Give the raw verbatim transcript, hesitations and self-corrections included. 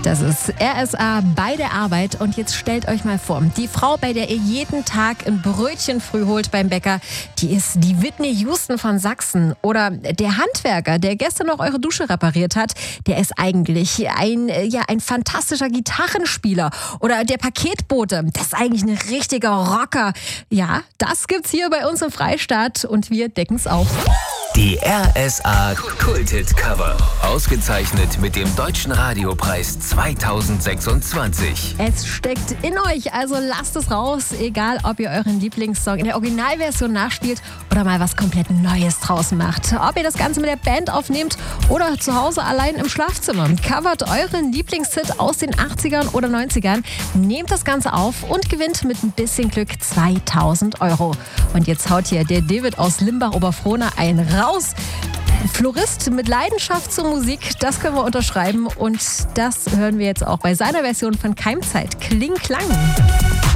Das ist R S A bei der Arbeit. Und jetzt stellt euch mal vor, die Frau, bei der ihr jeden Tag ein Brötchen früh holt beim Bäcker, die ist die Whitney Houston von Sachsen. Oder der Handwerker, der gestern noch eure Dusche repariert hat, der ist eigentlich ein, ja, ein fantastischer Gitarrenspieler. Oder der Paketbote, das ist eigentlich ein richtiger Rocker. Ja, das gibt's hier bei uns im Freistaat und wir decken's auf. Die R S A Kulthit-Cover. Ausgezeichnet mit dem Deutschen Radiopreis zweitausendsechsundzwanzig. Es steckt in euch, also lasst es raus. Egal, ob ihr euren Lieblingssong in der Originalversion nachspielt oder mal was komplett Neues draus macht. Ob ihr das Ganze mit der Band aufnehmt oder zu Hause allein im Schlafzimmer. Covert euren Lieblingshit aus den achtzigern oder neunzigern. Nehmt das Ganze auf und gewinnt mit ein bisschen Glück zweitausend Euro. Und jetzt haut hier der David aus Limbach-Oberfrohna einen raus. Florist mit Leidenschaft zur Musik, das können wir unterschreiben und das hören wir jetzt auch bei seiner Version von Keimzeit. Kling Klang.